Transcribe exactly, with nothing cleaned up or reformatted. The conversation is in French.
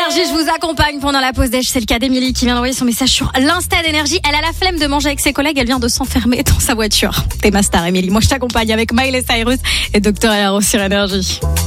Énergie, je vous accompagne pendant la pause déj. C'est le cas d'Emilie qui vient d'envoyer son message sur l'Insta d'Énergie. Elle a la flemme de manger avec ses collègues. Elle vient de s'enfermer dans sa voiture. T'es ma star, Émilie. Moi, je t'accompagne avec Miley Cyrus et Docteur Hero sur Énergie.